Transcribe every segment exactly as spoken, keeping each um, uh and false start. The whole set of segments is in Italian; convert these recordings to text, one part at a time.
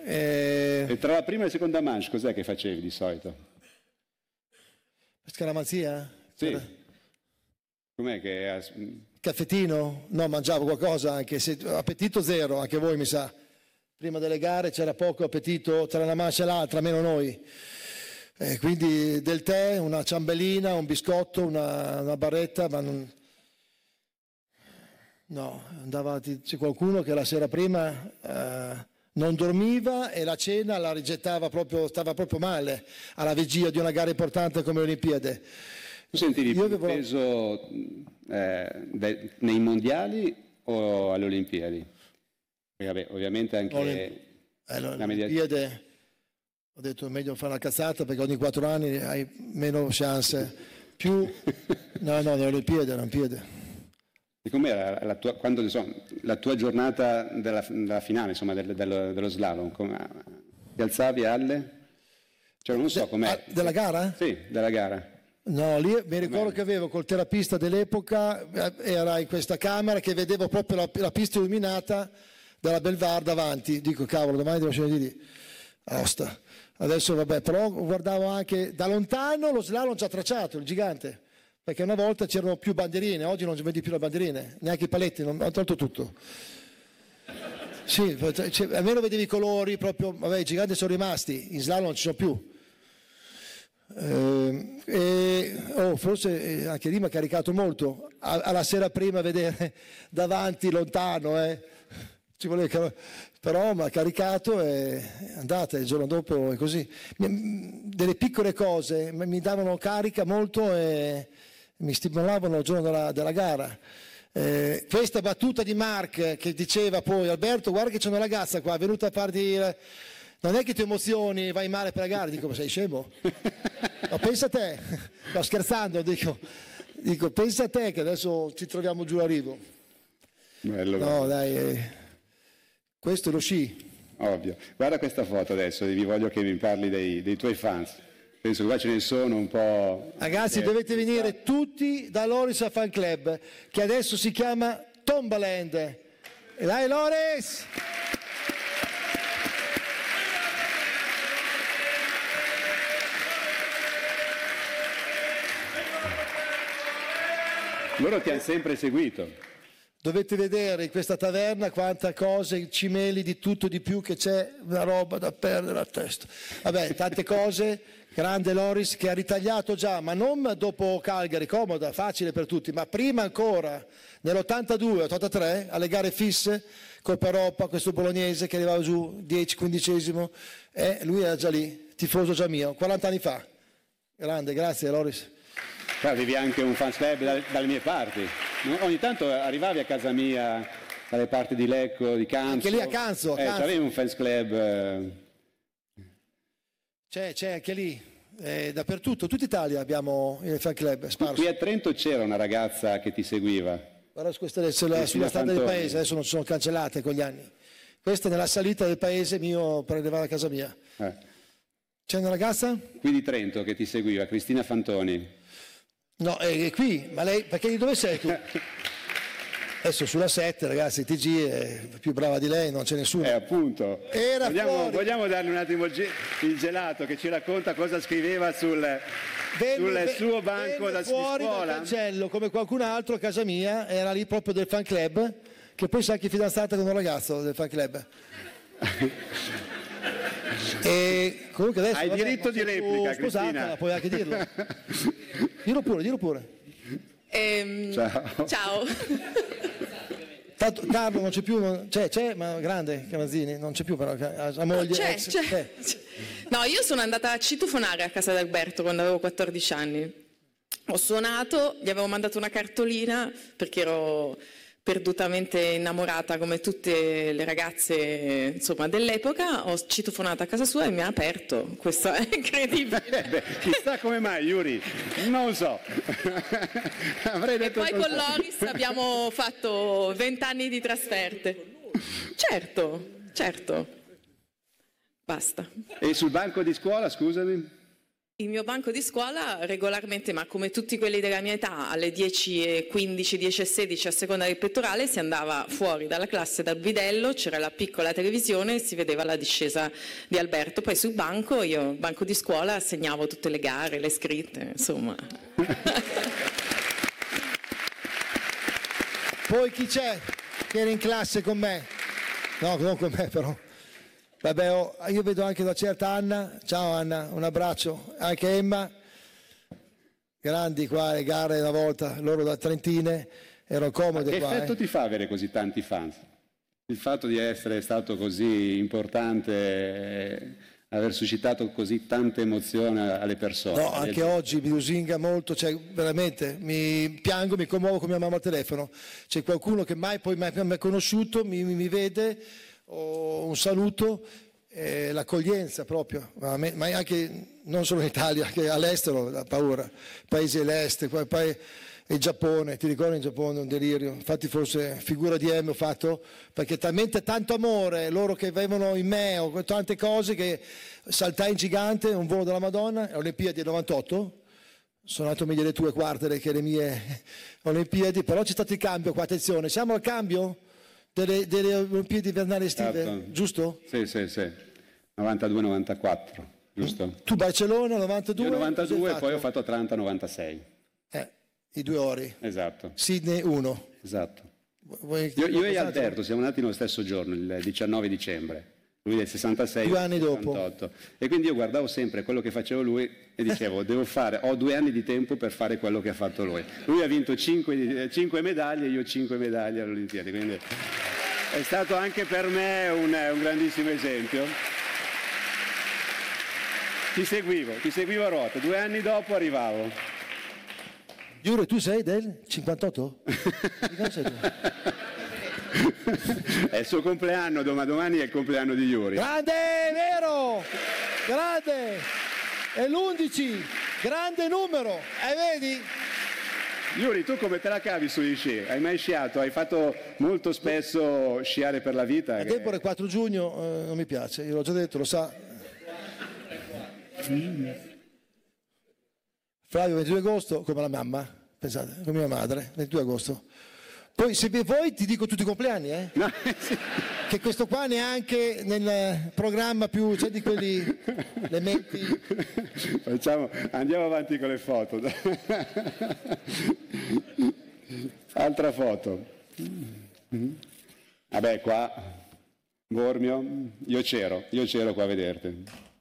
E... e tra la prima e la seconda manche cos'è che facevi di solito? Scaramanzia? Sì. Per... Com'è che... Caffettino? No, mangiavo qualcosa anche, se... appetito zero, anche voi mi sa. Prima delle gare c'era poco appetito tra una mancia e l'altra, meno noi. Eh, quindi del tè, una ciambellina, un biscotto, una, una barretta, ma non... No, andava, c'è qualcuno che la sera prima eh, non dormiva e la cena la rigettava proprio, stava proprio male alla vigilia di una gara importante come le Olimpiadi. Tu sentivi più avevo... peso eh, de, nei mondiali o alle Olimpiadi? Perché, vabbè, ovviamente anche Olim... eh, la media... Ho detto meglio fare una cazzata perché ogni quattro anni hai meno chance. Più... No, no, le Olimpiadi, le Olimpiadi. E com'era la tua, quando, insomma, la tua giornata della, della finale, insomma, del, dello, dello slalom? Come, ti alzavi alle? Cioè, non so De, com'è. A, della gara? Sì, della gara. No, lì mi ricordo com'è? Che avevo col terapista dell'epoca, era in questa camera che vedevo proprio la, la pista illuminata dalla Belvar davanti. Dico, cavolo, domani devo scendere di lì. Aosta. Adesso vabbè, però guardavo anche da lontano lo slalom già tracciato, il gigante, perché una volta c'erano più bandierine, oggi non vedi più le bandierine, neanche i paletti, non, ho tolto tutto. Sì, cioè, almeno vedevi i colori, proprio, vabbè, i giganti sono rimasti, in slalom non ci sono più. Eh, e, oh, forse anche lì mi ha caricato molto, alla sera prima vedere davanti, lontano, eh. Ci voleva, però mi ha caricato e andate, il giorno dopo è così. Delle piccole cose mi davano carica molto e mi stimolavano il giorno della, della gara. Eh, questa battuta di Mark che diceva poi, Alberto, guarda che c'è una ragazza qua, è venuta a farti... Non è che ti emozioni, vai male per la gara, dico, ma sei scemo? No, pensa a te, sto scherzando, dico, dico, pensa a te che adesso ci troviamo giù a rivo. Bello, no, bello. Dai... Eh. Questo è lo sci. Ovvio. Guarda questa foto adesso, vi voglio che mi parli dei, dei tuoi fans. Penso che qua ce ne sono un po'... Ragazzi, eh, dovete venire tutti da Loris Fan Club, che adesso si chiama Tombaland. E dai Loris! Loro ti hanno sempre seguito. Dovete vedere in questa taverna quanta cose, cimeli, di tutto, di più, che c'è una roba da perdere a testa. Vabbè, tante cose, grande Loris che ha ritagliato già, ma non dopo Calgary, comoda, facile per tutti, ma prima ancora, nell'ottantadue ottantatré, alle gare fisse, Coppa Europa, questo bolognese che arrivava giù dieci quindicesimo, e lui era già lì, tifoso già mio, quaranta anni fa. Grande, grazie Loris. Avevi anche un fans club dalle, dalle mie parti. Ogni tanto arrivavi a casa mia dalle parti di Lecco, di Canzo. Anche lì a Canzo. A eh, Canzo. Avevi un fans club. Eh... C'è, c'è anche lì. Eh, dappertutto, tutta Italia abbiamo il fan club sparso. Qui a Trento c'era una ragazza che ti seguiva. Guarda, questa è sulla, sulla strada del paese, adesso non sono cancellate con gli anni. Questa nella salita del paese mio prendeva a casa mia. Eh. C'è una ragazza? Qui di Trento che ti seguiva, Cristina Fantoni. No, è qui, ma lei, perché di dove sei tu? Adesso sulla sette, ragazzi, T G è più brava di lei, non c'è nessuno. Eh, appunto. Era vogliamo, fuori. vogliamo darle un attimo il gelato che ci racconta cosa scriveva sul, venne, sul suo banco da fuori scuola? Dal cancello, come qualcun altro a casa mia, era lì proprio del fan club, che poi sa anche fidanzata con un ragazzo del fan club. E comunque adesso hai vabbè, diritto di replica, sposata, Cristina. Puoi anche dirlo. Dillo pure, dillo pure. Ehm, ciao. Ciao. Tanto, Carlo non c'è più, c'è, c'è, ma grande Cavazzini, non c'è più però, la moglie c'è, ex, c'è. c'è. No, io sono andata a citofonare a casa di Alberto quando avevo quattordici anni. Ho suonato, gli avevo mandato una cartolina perché ero perdutamente innamorata come tutte le ragazze, insomma, dell'epoca. Ho citofonato a casa sua e mi ha aperto. Questo è incredibile. Eh beh, chissà come mai, Yuri, non so. Avrei detto e poi con Loris abbiamo fatto vent'anni di trasferte. Certo, certo. Basta. E sul banco di scuola, scusami? Il mio banco di scuola regolarmente, ma come tutti quelli della mia età, alle dieci e quindici, dieci e sedici a seconda del pettorale, si andava fuori dalla classe dal bidello, c'era la piccola televisione e si vedeva la discesa di Alberto. Poi sul banco, io, banco di scuola, segnavo tutte le gare, le scritte, insomma. Poi chi c'è che era in classe con me? No, non con me però. Vabbè, oh, io vedo anche una certa Anna, ciao Anna, un abbraccio, anche Emma, grandi qua, le gare una volta, loro da Trentine, erano comode che qua. Che effetto eh. ti fa avere così tanti fans? Il fatto di essere stato così importante, eh, aver suscitato così tanta emozione alle persone? No, anche alle... oggi mi lusinga molto, cioè veramente mi piango, mi commuovo con mia mamma al telefono, c'è qualcuno che mai poi mi ha conosciuto, mi, mi vede, o un saluto, eh, l'accoglienza proprio, ma, me, ma anche non solo in Italia, che all'estero la paura, paesi dell'est, poi, poi il Giappone, ti ricordi in Giappone un delirio, infatti forse figura di M ho fatto, perché talmente tanto amore, loro che avevano in me, o tante cose che saltai in gigante, un volo della Madonna, Olimpiadi del novantotto, sono andato meglio le tue quarte che le mie Olimpiadi, però c'è stato il cambio qua, attenzione, siamo al cambio? Delle, delle Olimpiadi invernali estive, certo. Giusto? Sì, sì, sì, novantadue novantaquattro, giusto? Tu Barcellona, novantadue? Io novantadue e poi ho fatto Atlanta novantasei. Eh, i due ori. Esatto. Sydney uno. Esatto. Vuoi, io, io e Alberto siamo nati nello stesso giorno, il diciannove dicembre. Lui del sessantasei, due anni dopo. sessantotto. E quindi io guardavo sempre quello che facevo lui e dicevo, devo fare, ho due anni di tempo per fare quello che ha fatto lui. Lui ha vinto cinque, cinque medaglie, io cinque medaglie alle Olimpiadi, quindi è stato anche per me un, un grandissimo esempio. Ti seguivo, ti seguivo a ruota, due anni dopo arrivavo. Giuro, tu sei del cinquantotto? È il suo compleanno, domani è il compleanno di Yuri. Grande, vero? Grande! È l'undici, grande numero, e vedi? Yuri, tu come te la cavi sugli sci? Hai mai sciato? Hai fatto molto spesso sciare per la vita? A che... Tempore quattro giugno eh, non mi piace, io l'ho già detto, lo sa. Flavio, ventidue agosto, come la mamma, pensate, come mia madre, ventidue agosto. Poi se vuoi ti dico tutti i compleanni, eh? No, sì. Che questo qua neanche nel programma più, c'è cioè di quelli, le metti... Facciamo, andiamo avanti con le foto. Altra foto. Vabbè, qua, Bormio, io c'ero, io c'ero qua a vederti.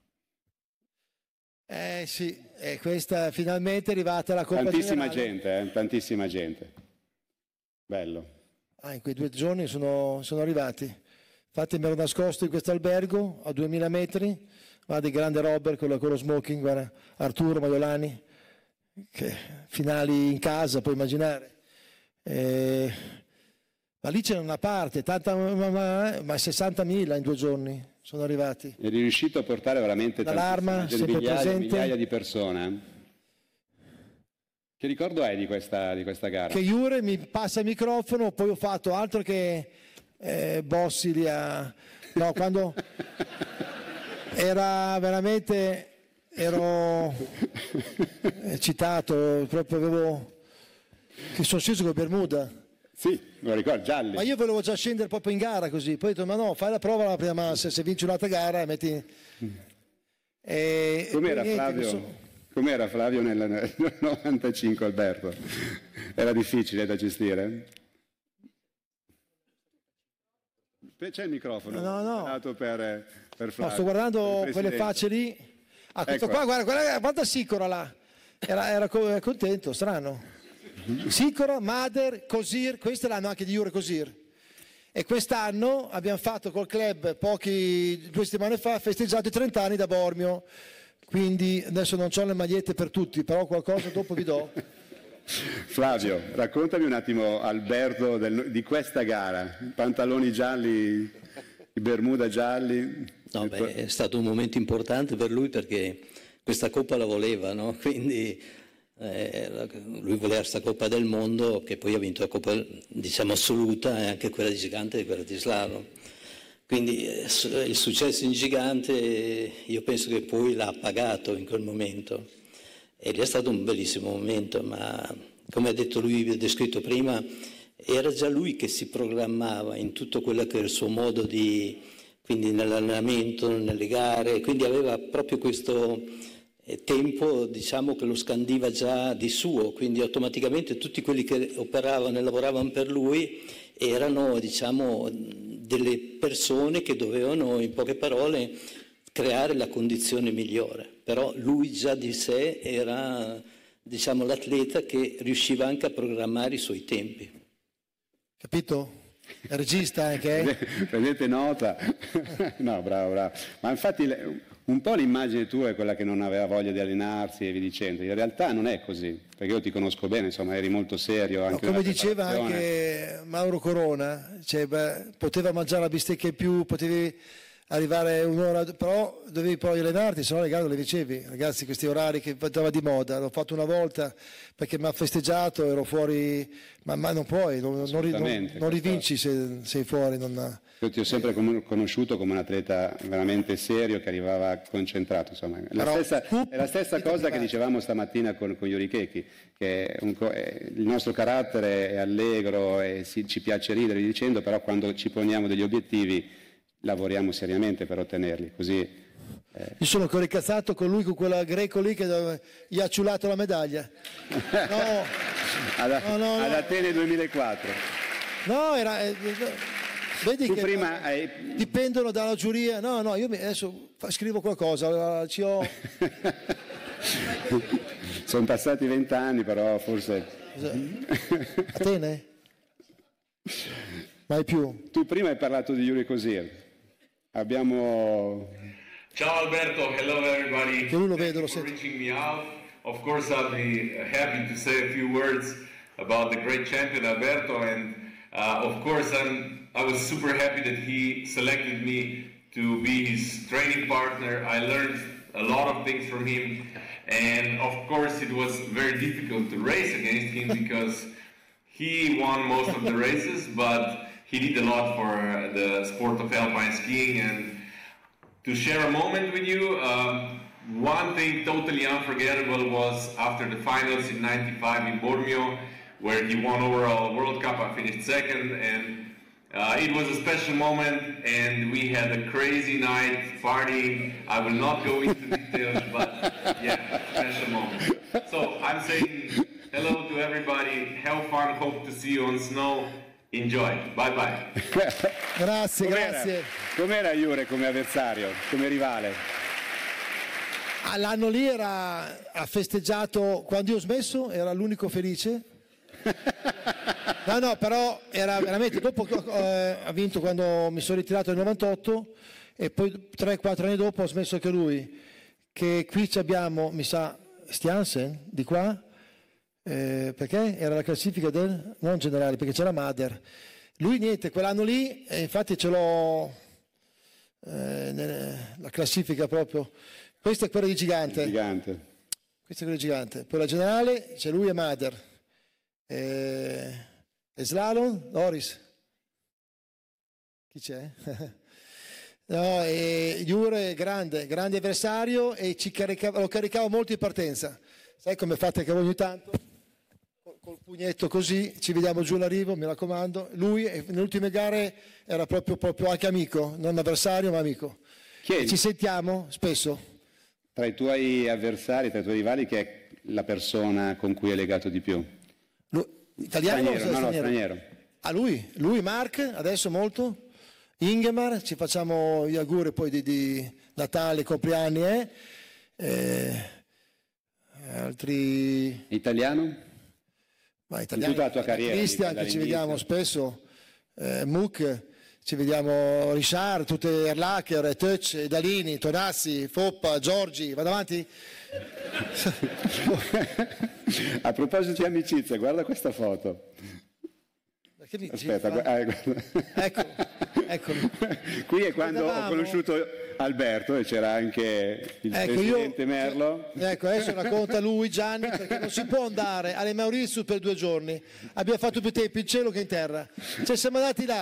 Eh sì, e questa finalmente è arrivata la Coppa Tantissima Generale. gente, eh? Tantissima gente. Bello. Ah, in quei due giorni sono, sono arrivati. Infatti mi ero nascosto in questo albergo a duemila metri, guarda il grande Robert con, con lo smoking, guarda, Arturo Maiolani, che finali in casa, puoi immaginare. Eh, ma lì c'era una parte, tanta, ma, ma sessantamila in due giorni sono arrivati. Eri riuscito a portare veramente L'alarma, tantissime migliaia, migliaia di persone. Che ricordo hai di questa, di questa gara? Che Jure mi passa il microfono, poi ho fatto altro che eh, Bossi lì a... No, quando era veramente, ero eccitato, proprio avevo... che sono sceso con Bermuda. Sì, me lo ricordo, gialli. Ma io volevo già scendere proprio in gara così, poi ho detto ma no, fai la prova la prima massa, se vinci un'altra gara metti... E, Com'era e Flavio? so... Com'era Flavio nel, nel novantacinque, Alberto? Era difficile da gestire? C'è il microfono. No, no. Dato per, per Flavio. No, sto guardando quelle facce lì. Ah, questo Ecco. qua, guarda, guarda, guarda Sicora là. Era, era co- contento, strano. Sicora, Mader, Cosir, queste l'hanno anche di Jure Cosir. E quest'anno abbiamo fatto col club, pochi, due settimane fa, festeggiato i trenta anni da Bormio. Quindi adesso non ho le magliette per tutti, però qualcosa dopo vi do. Flavio, raccontami un attimo, Alberto, del, di questa gara. Pantaloni gialli, i Bermuda gialli. No, beh, è stato un momento importante per lui perché questa Coppa la voleva, no? Quindi eh, lui voleva questa Coppa del Mondo, che poi ha vinto la Coppa, diciamo, assoluta e anche quella di gigante e quella di slalom. Quindi eh, il successo in gigante io penso che poi l'ha pagato in quel momento. Ed è stato un bellissimo momento, ma come ha detto lui, ha descritto prima, era già lui che si programmava in tutto quello che era il suo modo di, quindi nell'allenamento, nelle gare, quindi aveva proprio questo tempo, diciamo, che lo scandiva già di suo, quindi automaticamente tutti quelli che operavano e lavoravano per lui erano, diciamo, delle persone che dovevano, in poche parole, creare la condizione migliore. Però lui già di sé era, diciamo, l'atleta che riusciva anche a programmare i suoi tempi. Capito? È regista anche, eh? Prendete nota. No, bravo, bravo. Ma infatti un po' l'immagine tua è quella che non aveva voglia di allenarsi e via dicendo. In realtà non è così, perché io ti conosco bene, insomma, eri molto serio. Anche no, come diceva anche Mauro Corona, cioè, beh, poteva mangiare la bistecca in più, potevi arrivare un'ora, però dovevi poi allenarti, se no le gare non le vincevi. Ragazzi, questi orari che andava di moda, l'ho fatto una volta perché mi ha festeggiato, ero fuori, ma, ma non puoi, non, non, non, non rivinci se sei fuori. Non... Io ti ho sempre conosciuto come un atleta veramente serio che arrivava concentrato, insomma. La però, stessa, è la stessa cosa che dicevamo stamattina con, con Yuri Checchi, che un, è, il nostro carattere è allegro e si, ci piace ridere dicendo, però quando ci poniamo degli obiettivi lavoriamo seriamente per ottenerli, così... Eh. Io sono ancora incazzato con lui, con quella greco lì che gli ha ciulato la medaglia. No, ad, no, no, ad no. Atene duemilaquattro. No, era... Eh, vedi tu che prima hai... dipendono dalla giuria. No, no, io adesso scrivo qualcosa, ci ho... Sono passati vent'anni, però forse... Atene? Mai più. Tu prima hai parlato di Yuri Kosir. Abbiamo... Ciao Alberto, hello everybody. Che lui lo vedo, lo sento. Reaching me out. Of course I'll be happy to say a few words about the great champion Alberto, and uh, of course I'm, I was super happy that he selected me to be his training partner. I learned a lot of things from him, and of course it was very difficult to race against him because he won most of the races, but he did a lot for the sport of alpine skiing. And to share a moment with you, um, one thing totally unforgettable was after the finals in ninety-five in Bormio, where he won overall World Cup. I finished second, and uh, it was a special moment, and we had a crazy night partying. I will not go into details, but yeah, special moment. So I'm saying hello to everybody, have fun, hope to see you on snow. Enjoy, bye bye. Grazie, com'era, grazie. Com'era Jure come avversario, come rivale? L'anno lì era, ha festeggiato, quando io ho smesso era l'unico felice. No, no, però era veramente, dopo eh, ha vinto quando mi sono ritirato nel novantotto e poi tre quattro anni dopo ho smesso anche lui. Che qui abbiamo, mi sa, Stiansen, di qua. Eh, perché era la classifica del non generale, perché c'era Mader. Lui niente, quell'anno lì, e infatti ce l'ho eh, nella classifica proprio. Questa è quella di gigante. gigante. Questa è quella di gigante. Poi la generale c'è lui e Mader. E, e slalom, Loris. Chi c'è? No, e Jure grande, grande avversario e ci caricava, lo caricavo molto in partenza. Sai come fate che ogni tanto? Col pugnetto così, ci vediamo giù l'arrivo, mi raccomando. Lui nelle ultime gare era proprio, proprio anche amico, non avversario ma amico. E ci sentiamo spesso. Tra i tuoi avversari, tra i tuoi rivali, che è la persona con cui hai legato di più? Lui, italiano straniero, o no, straniero? no, straniero. Ah, lui, lui Mark, adesso molto. Ingemar, ci facciamo gli auguri poi di, di Natale, compleanni, eh? Eh, altri... Italiano? Ma italiano, in tutta la tua carriera, Cristian, che ci vediamo spesso, eh, Muck, ci vediamo Richard, tutte Erlacher, Touch, Dalini, Tonazzi, Foppa, Giorgi, vado avanti? A proposito di amicizia, guarda questa foto. Che Aspetta, gu- eh, ecco, eccolo. Qui è quando ho conosciuto Alberto e c'era anche il ecco, presidente io, Merlo. Ecco, adesso racconta lui, Gianni, perché non si può andare alle Mauritius per due giorni. Abbiamo fatto più tempo in cielo che in terra. Cioè siamo andati là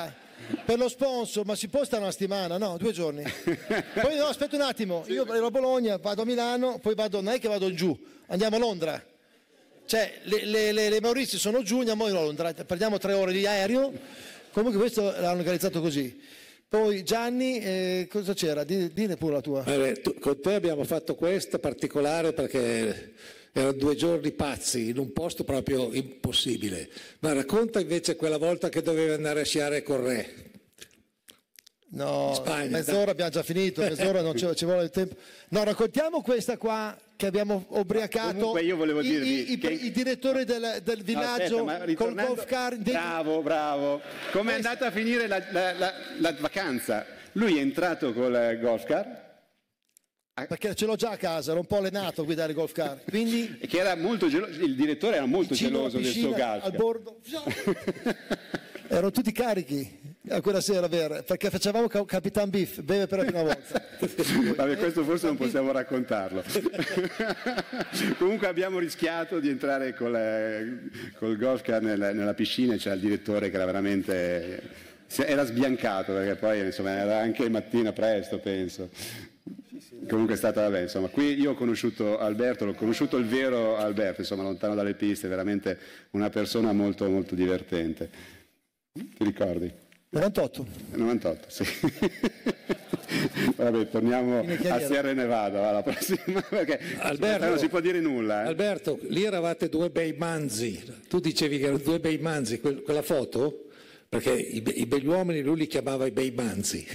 per lo sponsor, ma si può stare una settimana? No, due giorni. Poi no, aspetta un attimo, io ero a Bologna, vado a Milano, poi vado, non è che vado giù, andiamo a Londra. Cioè, le, le, le, le Maurizi sono giù, andiamo a Londra, perdiamo tre ore di aereo, comunque questo l'hanno organizzato così. Poi Gianni, eh, cosa c'era? Dine pure la tua. Eh, tu, con te abbiamo fatto questa particolare perché erano due giorni pazzi, in un posto proprio impossibile. Ma racconta invece quella volta che dovevi andare a sciare con Re. No, Spagna, mezz'ora dai. abbiamo già finito, mezz'ora non ci, ci vuole il tempo. No, raccontiamo questa qua che abbiamo ubriacato. Comunque io volevo i, dirvi i, che... i, i direttori del, del villaggio no, aspetta, col golf car. Bravo, bravo. Come è andata a finire la, la, la, la vacanza? Lui è entrato col golf car. Perché ce l'ho già a casa, ero un po' allenato a guidare il golf car. Quindi Che era molto geloso, il direttore era molto vicino alla geloso del piscina, suo golf al car. bordo. Erano tutti carichi a quella sera, vero? Perché facevamo Cap- Capitan Beef, beve per la prima volta. Vabbè, questo forse non possiamo raccontarlo. Comunque abbiamo rischiato di entrare col, col golf car nella, nella piscina e c'era il direttore che era veramente... era sbiancato perché poi insomma era anche mattina presto, penso. Comunque è stata, vabbè, insomma, qui io ho conosciuto Alberto, l'ho conosciuto il vero Alberto, insomma, lontano dalle piste, veramente una persona molto, molto divertente. Ti ricordi? novantotto. novantotto, sì. Vabbè, torniamo a Sierra Nevada, va, la prossima, perché Alberto, non si può dire nulla. Eh? Alberto, lì eravate due bei manzi, tu dicevi che erano due bei manzi, que- quella foto? Perché i, be- i begli uomini lui li chiamava i bei manzi.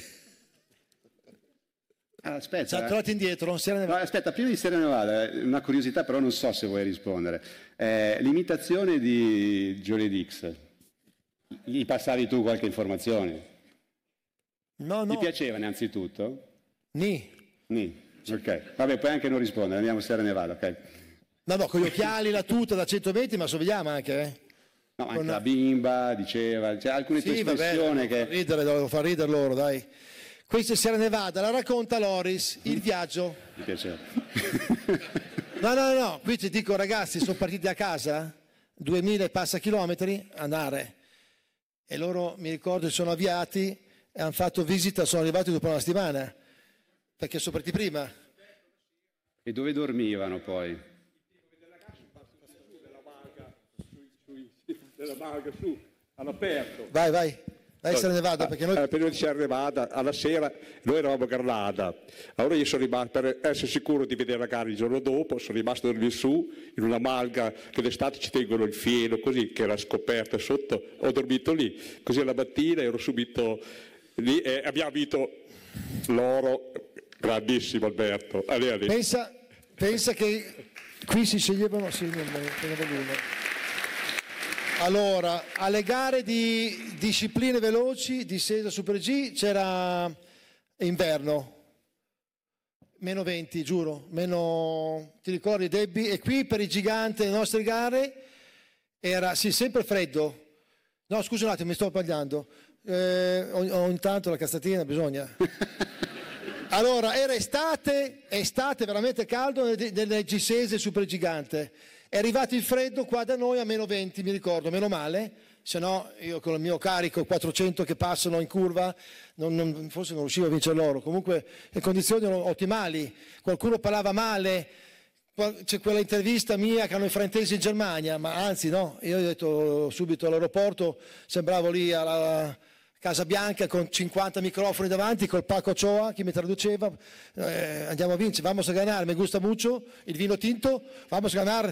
Ah, aspetta, Siamo eh. tornati indietro, non si era No, aspetta, prima di Sierra Nevada, eh, una curiosità, però non so se vuoi rispondere. Eh, l'imitazione di Johnny Dix, gli passavi tu qualche informazione? No, no. Ti piaceva innanzitutto? Ni. Nì. Ok, vabbè, puoi anche non rispondere, andiamo a Sierra Nevada, ok? No, no, con gli occhiali, la tuta da centoventi, ma somigliava anche, eh? No, anche Con- la bimba, diceva, c'è alcune tue Sì, vabbè, espressioni devo far che... ridere, devo far ridere loro, dai. Questa è Sierra Nevada, la racconta Loris, il viaggio. Mi piaceva. No, no, no, qui ti dico ragazzi, sono partiti a casa, duemila e passa chilometri, andare. E loro, mi ricordo, si sono avviati e hanno fatto visita, sono arrivati dopo una settimana, perché sono partiti prima. E dove dormivano poi? Della Malga su, all'aperto. Vai, vai, vai Sierra Nevada, perché noi... Alla periodo di Sierra Nevada, alla sera, noi eravamo a Garlada. Allora io sono rimasto, per essere sicuro di vedere la gara il giorno dopo, sono rimasto a dormire su, in una malga che d'estate ci tengono il fieno, così, che era scoperta sotto. Ho dormito lì. Così alla mattina ero subito lì e abbiamo vinto l'oro. Grandissimo Alberto. Allì, allì. Pensa, pensa che qui si sceglievano... Sì, non me- volume. Allora, alle gare di discipline veloci, discesa Super G, c'era inverno, meno venti, giuro, meno, ti ricordi Debbie? E qui per i giganti delle nostre gare era, sì, sempre freddo. No, scusa un attimo, mi sto sbagliando. Eh, ogni tanto la cazzatina bisogna... Allora, era estate, estate veramente caldo nelle, nelle Gisese Super Gigante. È arrivato il freddo qua da noi a meno venti, mi ricordo, meno male, se no io con il mio carico quattrocento che passano in curva, non, non, forse non riuscivo a vincere loro. Comunque le condizioni erano ottimali, qualcuno parlava male, c'è quella intervista mia che hanno i fraintesi in Germania, ma anzi no, io ho detto subito all'aeroporto, sembravo lì alla... Casa Bianca con cinquanta microfoni davanti, col Paco Ochoa che mi traduceva, eh, andiamo a vincere, vamos a ganar, me gusta mucho, il vino tinto, vamos a ganar.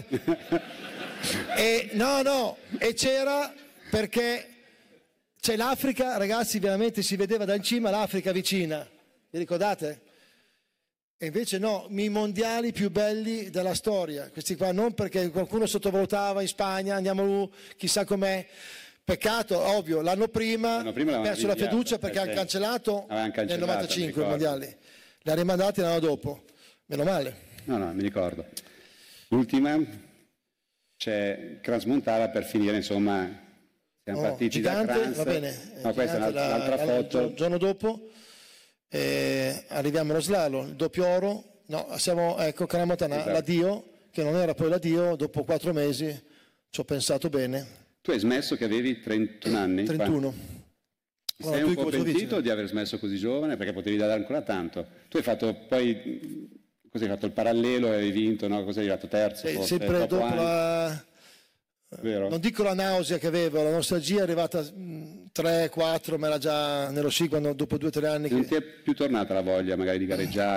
E no, no, e c'era perché c'è l'Africa, ragazzi, veramente si vedeva da in cima l'Africa vicina, vi ricordate? E invece no, i mondiali più belli della storia, questi qua non perché qualcuno sottovalutava in Spagna, andiamo chissà com'è. Peccato, ovvio, l'anno prima, L'anno prima ha perso la rinviata, fiducia perché eh, hanno sì. cancellato Avevano cancellato, nel novantacinque i mi ricordo. mondiali. Li ha rimandati l'anno dopo, meno male. No, no, mi ricordo. L'ultima, c'è Crans-Montana per finire, insomma, siamo Oh, partiti gigante, da Crans. va bene. No, questa è Gigante, un'altra, un'altra la- la- foto. Il giorno dopo eh, arriviamo allo slalom, il doppio oro, no, siamo, ecco, Crans-Montana, Esatto. l'addio, che non era poi l'addio, dopo quattro mesi ci ho pensato bene. Tu hai smesso che avevi trentuno anni? trentuno. Sei un po' pentito di aver smesso così giovane, perché potevi dare ancora tanto. Tu hai fatto poi, cos'hai fatto, il parallelo e hai vinto, no? Cos'hai arrivato terzo? Eh, forse, sempre dopo anni. la... Vero? Non dico la nausea che avevo, la nostalgia è arrivata tre quattro, ma era già nello sci quando dopo due o tre anni. Non che... ti è più tornata la voglia magari di gareggiare?